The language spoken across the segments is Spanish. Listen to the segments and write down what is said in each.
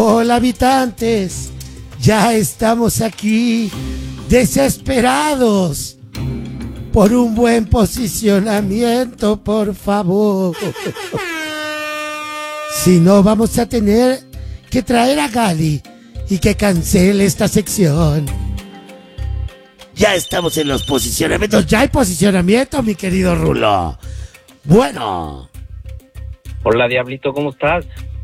Hola habitantes, ya estamos aquí, desesperados por un buen posicionamiento, por favor. Si no, vamos a tener que traer a Gali y que cancele esta sección. Ya estamos en los posicionamientos. Ya hay posicionamiento, mi querido Rulo. Bueno. Hola, Diablito, ¿cómo estás?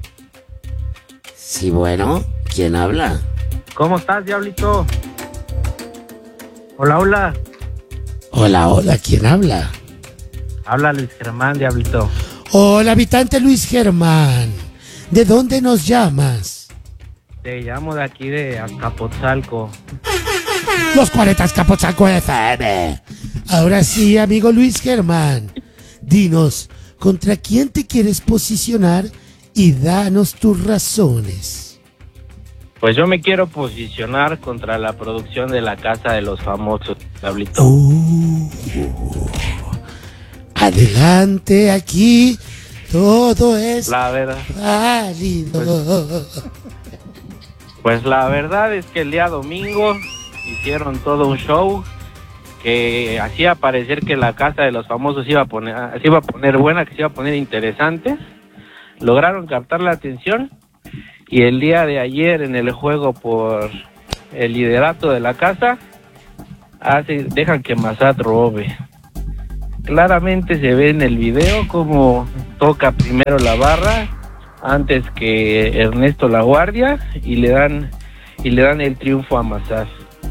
Sí, bueno. ¿Quién habla? ¿Cómo estás, Diablito? Hola, hola. Hola, hola. ¿Quién habla? Habla Luis Germán, Diablito. Hola, habitante Luis Germán. ¿De dónde nos llamas? Te llamo de aquí de Azcapotzalco. Los 40 Azcapotzalco FM. Ahora sí, amigo Luis Germán. Dinos, ¿contra quién te quieres posicionar? Y danos tus razones. Pues yo me quiero posicionar contra la producción de La Casa de los Famosos, Diablito. Adelante, aquí todo es La verdad. válido. Pues la verdad es que el día domingo hicieron todo un show que hacía parecer que La Casa de los Famosos se iba a poner buena, que se iba a poner interesante. Lograron captar la atención y el día de ayer en el juego por el liderato de la casa dejan que Massad robe. Claramente se ve en el video como toca primero la barra antes que Ernesto La Guardia y le dan el triunfo a Massad.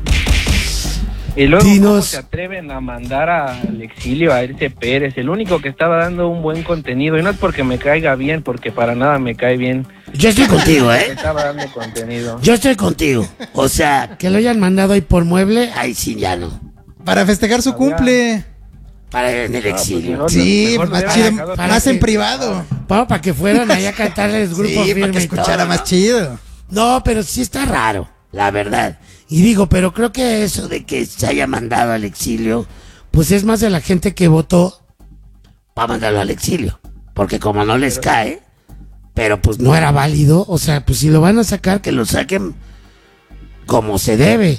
Y luego ¿cómo se atreven a mandar al exilio a Erce Pérez, el único que estaba dando un buen contenido? Y no es porque me caiga bien, porque para nada me cae bien. Yo estoy contigo, ¿eh? Estaba dando contenido. Yo estoy contigo. O sea, que lo hayan mandado ahí por mueble, ahí sí ya no. Para festejar su cumple. Para en el exilio. Sí, más chido, más en privado. Para que fueran ahí a cantarles grupo firme. Para que escuchara más chido. No, pero sí está raro, la verdad. Y digo, pero creo que eso de que se haya mandado al exilio, pues es más de la gente que votó para mandarlo al exilio. Porque como no les cae, pero pues no era válido, o sea, pues si lo van a sacar, que lo saquen como se debe.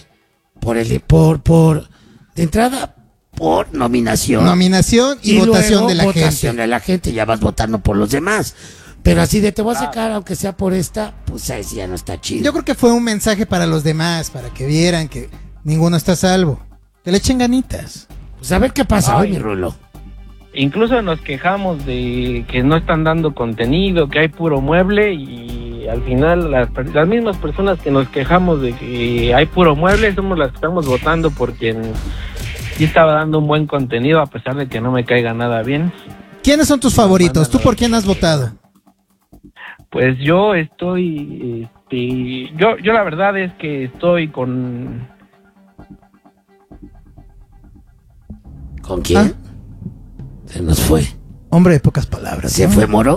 De entrada, por nominación. Nominación y votación de la gente. Votación de la gente, ya vas votando por los demás. Pero así de te voy a sacar, aunque sea por esta, pues ahí sí ya no está chido. Yo creo que fue un mensaje para los demás, para que vieran que ninguno está a salvo. Que le echen ganitas. Pues a ver qué pasa hoy, mi Rulo. Incluso nos quejamos de que no están dando contenido, que hay puro mueble, y al final las mismas personas que nos quejamos de que hay puro mueble somos las que estamos votando por quien sí estaba dando un buen contenido, a pesar de que no me caiga nada bien. ¿Quiénes son tus favoritos? ¿Tú por quién has votado? Pues yo estoy, yo la verdad es que estoy con... ¿Con quién? ¿Ah? Se nos fue. Hombre de pocas palabras. ¿Se fue Moro?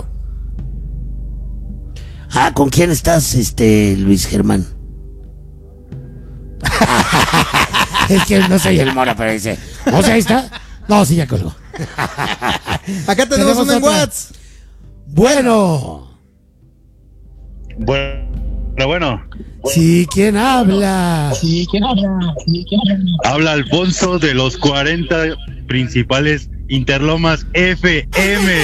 Ah, ¿con quién estás, Luis Germán? Es que no soy el Moro, pero dice, o sea, ahí está. No, sí, ya colgó. Acá tenemos uno en WhatsApp. Bueno. Bueno. Sí, ¿quién habla? Habla Alfonso de los 40 principales Interlomas FM.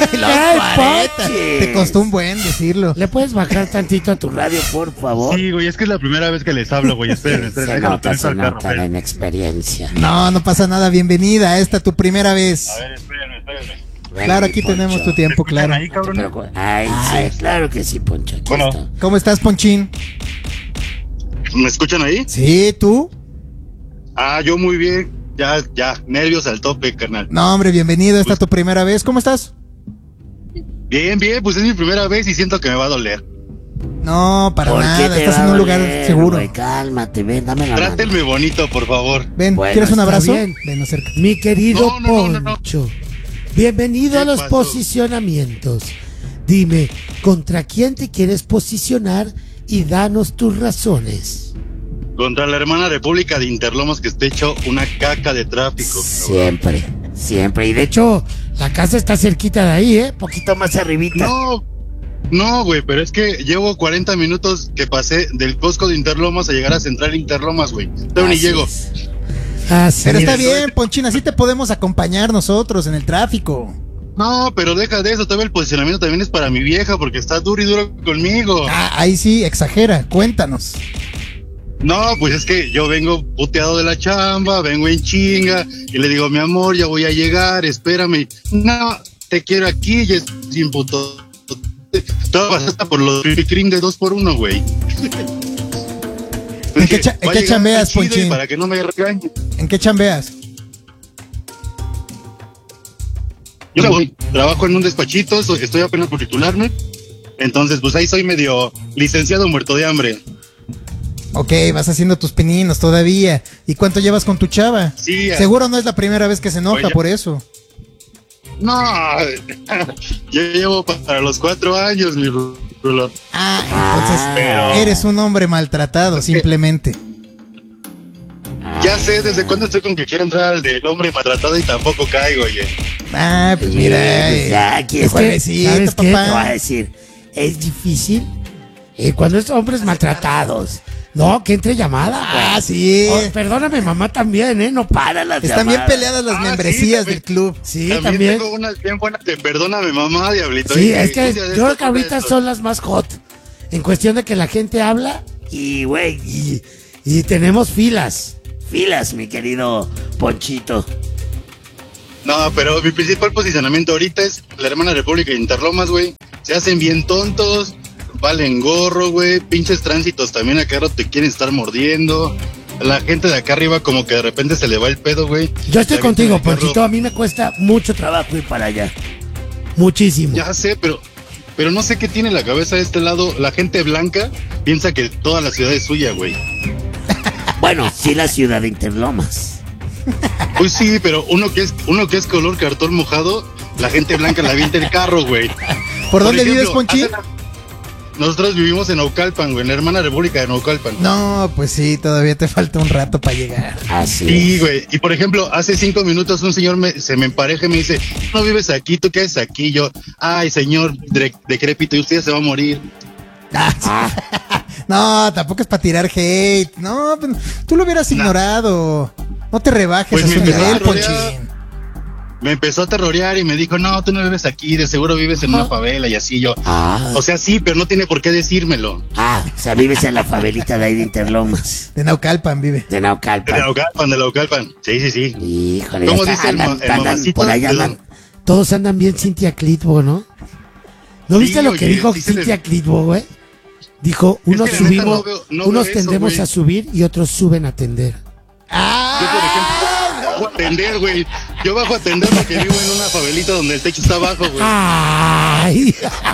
Te costó un buen decirlo. ¿Le puedes bajar tantito a tu radio, por favor? Sí, güey, es que es la primera vez que les hablo, güey. Esperen. Se nota la inexperiencia. No pasa nada, bienvenida. Esta tu primera vez. A ver, espérenme. Claro, aquí tenemos tu tiempo, claro. Ahí, sí, claro que sí, Poncho. Bueno. Está. ¿Cómo estás, Ponchín? ¿Me escuchan ahí? Sí, ¿tú? Yo muy bien. Ya, nervios al tope, carnal. No, hombre, bienvenido. Esta tu primera vez. ¿Cómo estás? Bien, pues es mi primera vez y siento que me va a doler. No, para nada. Estás en un lugar seguro. Wey, cálmate, ven, dame la Trátenme mano. bonito, por favor. Ven, bueno, ¿quieres un abrazo? Bien. Ven, acércate. Mi querido Poncho. No. Bienvenido a los pasó? posicionamientos. Dime, ¿contra quién te quieres posicionar? Y danos tus razones. Contra la hermana república de Interlomas, que está hecho una caca de tráfico. Siempre. Y de hecho, la casa está cerquita de ahí, poquito más arribita. No, No, güey, pero es que llevo 40 minutos que pasé del Costco de Interlomas a llegar a Central Interlomas, güey. Todavía ni llego. Pero está bien, Ponchín, así te podemos acompañar nosotros en el tráfico. No, pero deja de eso, todavía el posicionamiento también es para mi vieja porque está duro y duro conmigo. Ahí sí, exagera, cuéntanos. No, pues es que yo vengo puteado de la chamba, vengo en chinga y le digo, mi amor, ya voy a llegar, espérame. No, te quiero aquí y es sin puto. Todo hasta por los cream de 2x1, güey. ¿En qué chambeas, Ponchín? Para que no me regañen. ¿En qué chambeas? Yo trabajo en un despachito, estoy apenas por titularme. Entonces, pues ahí soy medio licenciado muerto de hambre. Ok, vas haciendo tus pininos todavía. ¿Y cuánto llevas con tu chava? Sí. Seguro no es la primera vez que se enoja por eso. No, yo llevo para los 4 años, mi Rulo. Entonces eres un hombre maltratado, simplemente. Ya sé desde cuándo estoy con que quiero entrar al del hombre maltratado y tampoco caigo, oye. Pues mira, aquí es que, ¿sabes qué? Te voy a decir, es difícil cuando es hombres maltratados. No, que entre llamada, güey. Sí. Perdóname, mamá también, no para las llamadas. Están bien peleadas las membresías del club. Sí, también. Tengo unas bien buenas de perdóname, mamá, diablito. Sí, es que yo creo que ahorita son las más hot. En cuestión de que la gente habla y, güey, y tenemos filas. Filas, mi querido Ponchito. No, pero mi principal posicionamiento ahorita es la hermana República de Interlomas, güey. Se hacen bien tontos. Valen gorro, güey, pinches tránsitos también acá te quieren estar mordiendo. La gente de acá arriba como que de repente se le va el pedo, güey. Yo estoy contigo, Ponchito, a mí me cuesta mucho trabajo ir para allá. Muchísimo. Ya sé, pero no sé qué tiene la cabeza de este lado. La gente blanca piensa que toda la ciudad es suya, güey. Bueno, sí, la ciudad de Interlomas. Pues sí, pero uno que es color cartón mojado, la gente blanca la avienta el carro, güey. ¿Por dónde vives, Ponchín? Nosotros vivimos en Naucalpan, güey, en la hermana República de Naucalpan. No, pues sí, todavía te falta un rato para llegar. Así sí, güey. Y por ejemplo, hace 5 minutos un señor se me empareja y me dice, no vives aquí, ¿tú qué haces aquí? Yo, ay, señor decrépito, y usted ya se va a morir. No, tampoco es para tirar hate. No, tú lo hubieras ignorado. No te rebajes pues a su nivel, Ponchín. Me empezó a terrorear y me dijo, no, tú no vives aquí, de seguro vives en una favela y así yo. O sea, sí, pero no tiene por qué decírmelo. O sea, vives en la favelita de ahí de Interlomas. De Naucalpan vive. De Naucalpan. De Naucalpan. Sí. Híjole. ¿Cómo dice el mamacito? Por allá andan, todos andan bien Cintia Clitbo, ¿no? ¿No viste lo que dijo Cintia Clitbo, güey? Dijo, unos subimos, unos tendemos a subir y otros suben a tender. Yo, por ejemplo, bajo a atender, güey. Yo bajo a atender porque vivo en una favelita donde el techo está bajo, güey. Ay.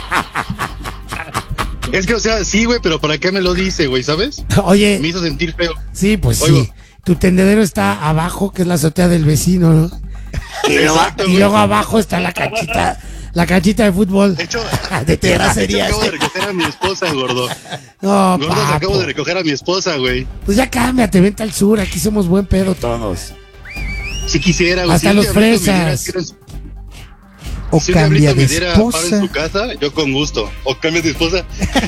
Es que, o sea, sí, güey, pero ¿para qué me lo dice, güey, sabes? Oye. Me hizo sentir feo. Sí, pues sí. Tu tendedero está abajo, que es la azotea del vecino, ¿no? Y luego abajo está la canchita de fútbol. De hecho, de terracería. Acabo de recoger a mi esposa, gordo. No, gordo, acabo de recoger a mi esposa, güey. Pues ya cámbiate, vente al sur, aquí somos buen pedo todos. Si quisiera, güey. Hasta los fresas. O si cambia de esposa. esposa. En su casa, yo con gusto. O cambia de esposa.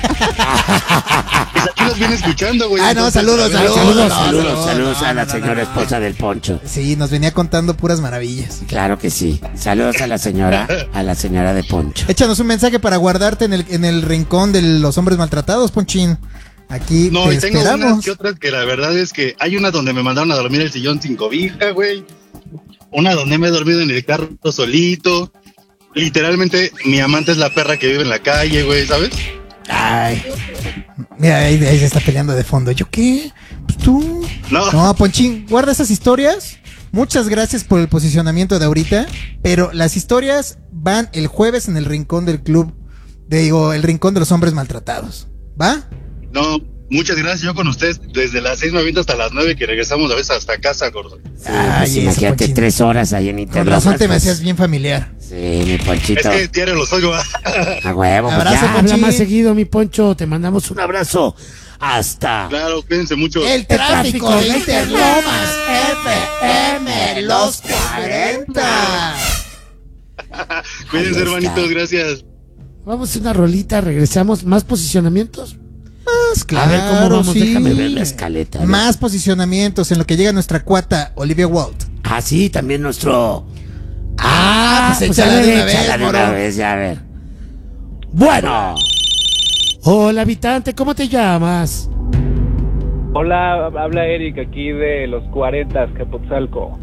Pues aquí los viene escuchando, güey. No, saludos a la señora esposa del Poncho. Sí, nos venía contando puras maravillas. Claro que sí. Saludos a la señora de Poncho. Échanos un mensaje para guardarte en el rincón de los hombres maltratados, Ponchín. Aquí no, te y tengo esperamos. unas que otras que la verdad es que hay una donde me mandaron a dormir el sillón sin cobija, güey. Una donde me he dormido en el carro solito. Literalmente, mi amante es la perra que vive en la calle, güey, ¿sabes? Ay. Mira, ahí se está peleando de fondo. ¿Yo qué? Pues tú. No, Ponchín, guarda esas historias. Muchas gracias por el posicionamiento de ahorita. Pero las historias van el jueves en el rincón del club. El rincón de los hombres maltratados. ¿Va? No, muchas gracias. Yo con ustedes desde las 6 me aviento hasta las 9 que regresamos a veces hasta casa, gordo. Sí, pues imagínate 3 horas ahí en internet. Con razón te me hacías bien familiar. Sí, mi Ponchito. Es que diario los oigo. A huevo, abrazo, pues ya, habla más seguido, mi Poncho. Te mandamos un abrazo. Hasta. Claro, cuídense mucho. El tráfico de Interlomas FM, los 40. Cuídense, hermanitos, gracias. Vamos a una rolita, regresamos. ¿Más posicionamientos? Más, claro, A ver cómo vamos, sí. déjame ver la escaleta. ¿No? Más posicionamientos en lo que llega nuestra cuata Olivia Walt. Ah, sí, también nuestro... pues pues échala a ver, de una vez, échala de una moro. vez, ya a ver. Bueno. Hola, habitante, ¿cómo te llamas? Hola, habla Eric aquí de los 40, Capotzalco.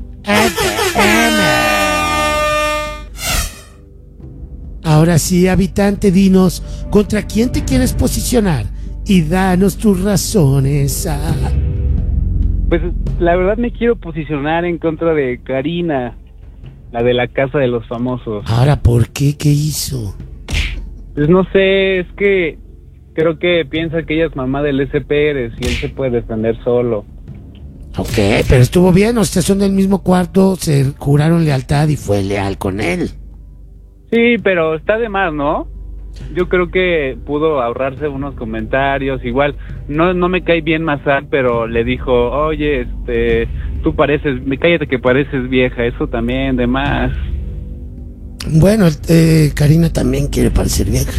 Ahora sí, habitante, dinos, ¿contra quién te quieres posicionar? Y danos tus razones. Pues la verdad me quiero posicionar en contra de Karina, la de la Casa de los Famosos. Ahora, ¿por qué? ¿Qué hizo? Pues no sé, es que creo que piensa que ella es mamá del S. Pérez y él se puede defender solo. Ok, pero estuvo bien, o sea, son del mismo cuarto, se juraron lealtad y fue leal con él. Sí, pero está de más, ¿no? Yo creo que pudo ahorrarse unos comentarios. Igual, no me cae bien Massad, pero le dijo, oye, tú cállate que pareces vieja, eso también, de más. Bueno, Karina también quiere parecer vieja.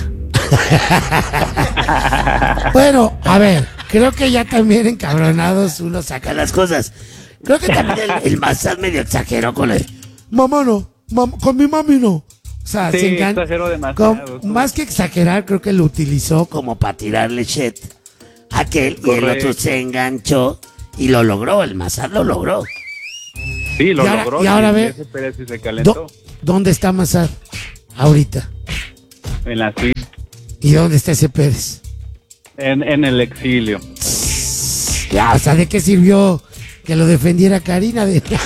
Bueno, a ver, creo que ya también encabronados uno saca las cosas. Creo que también el Massad medio exageró con él. Mamá no, con mi mami no. O sea, Sí, exageró demasiado. Más que exagerar, creo que lo utilizó como para tirarle shit a aquel. Y el otro se enganchó y lo logró, el Massad lo logró. Sí, lo Y ahora- logró. y ahora ve- ese Pérez sí se calentó. ¿Dónde está Massad ahorita? En la suite, ¿Y dónde está ese Pérez? en el exilio. Ya, o sea, ¿de qué sirvió que lo defendiera Karina?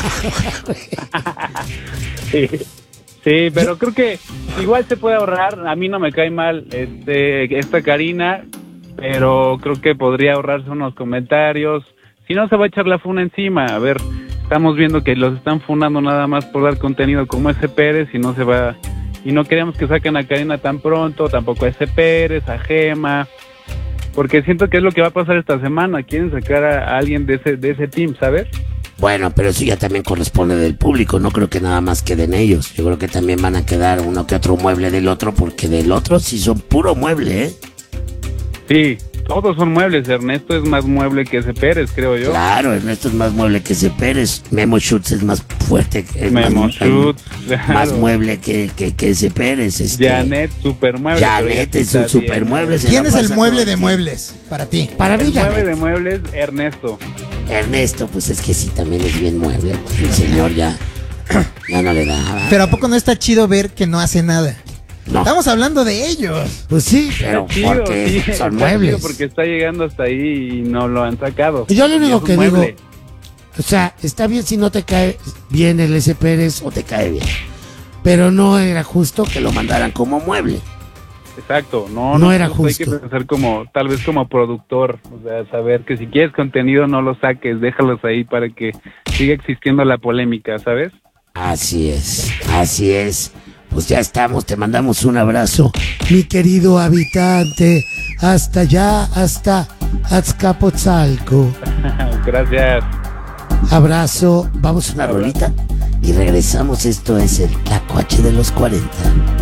Sí, pero creo que igual se puede ahorrar. A mí no me cae mal esta Karina, pero creo que podría ahorrarse unos comentarios. Si no, se va a echar la funa encima. A ver, estamos viendo que los están funando nada más por dar contenido como ese Pérez y no se va. Y no queremos que saquen a Karina tan pronto, tampoco a ese Pérez, a Gema, porque siento que es lo que va a pasar esta semana. Quieren sacar a alguien de ese team, ¿sabes? Bueno, pero eso ya también corresponde del público. No creo que nada más queden ellos. Yo creo que también van a quedar uno que otro mueble del otro, porque del otro sí son puro mueble, ¿eh? Sí, todos son muebles. Ernesto es más mueble que ese Pérez, creo yo. Claro, Ernesto es más mueble que ese Pérez. Memo Schutz es más fuerte, es Memo Schutz, más claro. mueble que ese Pérez. Janet, super mueble. Janet es un super mueble. se ¿Quién la es el pasa mueble todo de el muebles para ti? Para mí, El mueble Janet. de muebles, Ernesto. Ernesto, pues es que sí, también es bien mueble. El señor ya no le da. Pero ¿a poco no está chido ver que no hace nada? No. Estamos hablando de ellos. Pues sí, pero Está chido, porque sí, son está muebles. chido porque está llegando hasta ahí y no lo han sacado. Yo lo Y único es un que digo, mueble. o sea, está bien si no te cae bien el S. Pérez o te cae bien. Pero no era justo que lo mandaran como mueble. Exacto, No era Hay que justo. pensar tal vez como productor, o sea, saber que si quieres contenido no lo saques, déjalos ahí para que siga existiendo la polémica, ¿sabes? Así es, así es. Pues ya estamos, te mandamos un abrazo, mi querido habitante. Hasta allá, hasta Azcapotzalco. Gracias. Abrazo, vamos a una rolita y regresamos. Esto es el Tacuache de los 40.